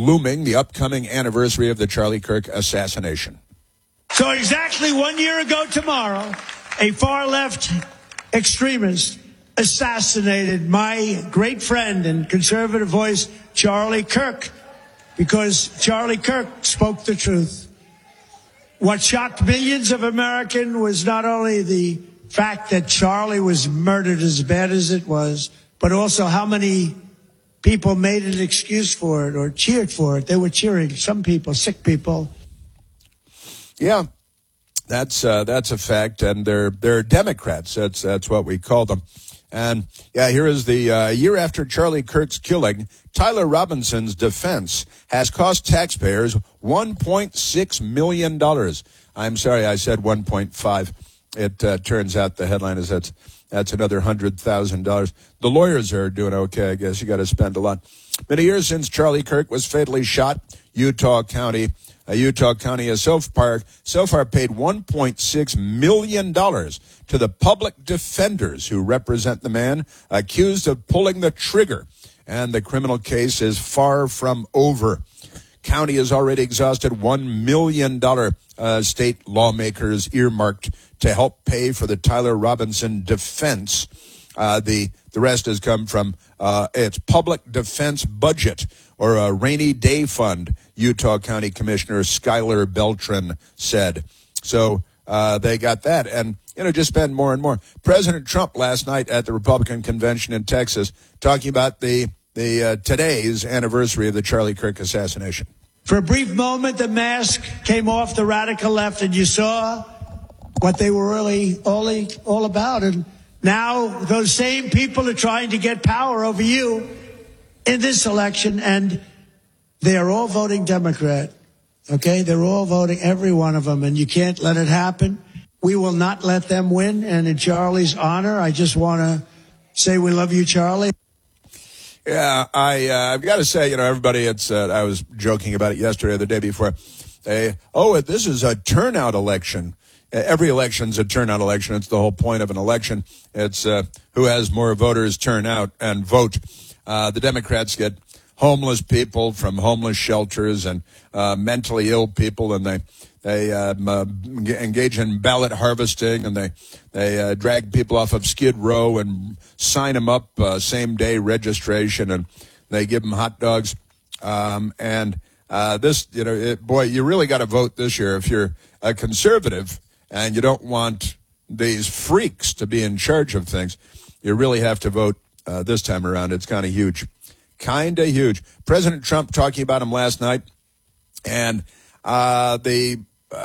looming, the upcoming anniversary of the Charlie Kirk assassination. So exactly 1 year ago tomorrow, a far-left extremist assassinated my great friend and conservative voice, Charlie Kirk, because Charlie Kirk spoke the truth. What shocked millions of Americans was not only the fact that Charlie was murdered as bad as it was, but also how many people made an excuse for it or cheered for it. They were cheering. Some people, sick people. Yeah, that's a fact, and they're Democrats. That's what we call them. And yeah, here is the year after Charlie Kirk's killing. Tyler Robinson's defense has cost taxpayers $1.6 million. I'm sorry, I said 1.5. It turns out the headline is that's another $100,000. The lawyers are doing okay, I guess. You got to spend a lot. Been a year since Charlie Kirk was fatally shot. Utah County has so far paid $1.6 million to the public defenders who represent the man accused of pulling the trigger. And the criminal case is far from over. County has already exhausted $1 million state lawmakers earmarked to help pay for the Tyler Robinson defense. The rest has come from its public defense budget, or a rainy day fund, Utah County Commissioner Skylar Beltran said. So they got that. And, just spend more and more. President Trump last night at the Republican convention in Texas talking about the today's anniversary of the Charlie Kirk assassination. For a brief moment, the mask came off the radical left, and you saw what they were really all about. And now those same people are trying to get power over you in this election, and they are all voting Democrat. Okay? They're all voting, every one of them, and you can't let it happen. We will not let them win, and in Charlie's honor, I just want to say we love you, Charlie. Yeah, I've got to say, everybody, I was joking about it yesterday or the day before. This is a turnout election. Every election's a turnout election. It's the whole point of an election. It's who has more voters turn out and vote. The Democrats get homeless people from homeless shelters and mentally ill people, and they engage in ballot harvesting, and they drag people off of Skid Row and sign them up same-day registration, and they give them hot dogs. You really got to vote this year if you're a conservative and you don't want these freaks to be in charge of things. You really have to vote this time around. It's kind of huge. President Trump talking about him last night, and the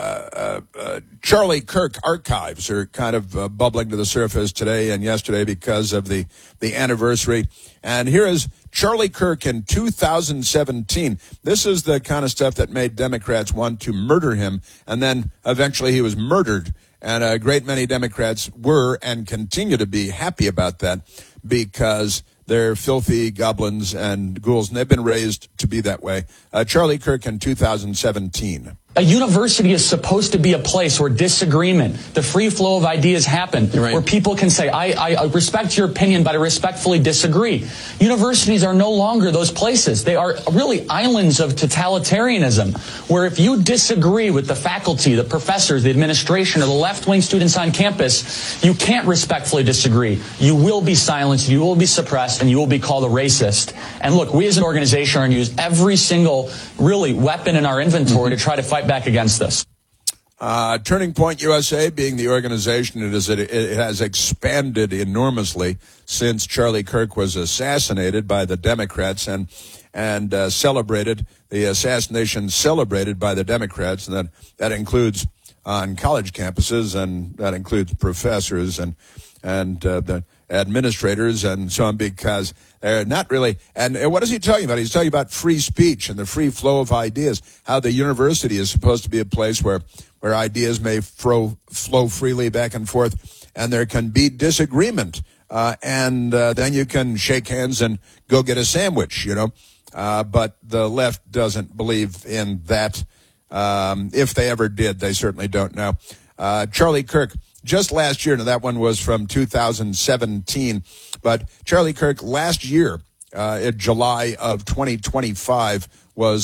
Charlie Kirk archives are kind of bubbling to the surface today and yesterday because of the anniversary. And here is Charlie Kirk in 2017. This is the kind of stuff that made Democrats want to murder him, and then eventually he was murdered. And a great many Democrats were and continue to be happy about that because they're filthy goblins and ghouls, and they've been raised to be that way. Charlie Kirk in 2017. A university is supposed to be a place where disagreement, the free flow of ideas happen, right, where people can say, I respect your opinion, but I respectfully disagree. Universities are no longer those places. They are really islands of totalitarianism, where if you disagree with the faculty, the professors, the administration, or the left-wing students on campus, you can't respectfully disagree. You will be silenced, you will be suppressed, and you will be called a racist. And look, we as an organization are going to use every single, really, weapon in our inventory to try to fight back against this. Turning Point USA being the organization, it has expanded enormously since Charlie Kirk was assassinated by the Democrats and celebrated, the assassination celebrated by the Democrats, and that includes on college campuses, and that includes professors and the administrators and so on, because they're not really. And what is he talking about? He's talking about free speech and the free flow of ideas, how the university is supposed to be a place where ideas may flow freely back and forth, and there can be disagreement, and then you can shake hands and go get a sandwich, but the left doesn't believe in that. If they ever did, they certainly don't now. Charlie Kirk, just last year, now that one was from 2017, but Charlie Kirk last year, in July of 2025, was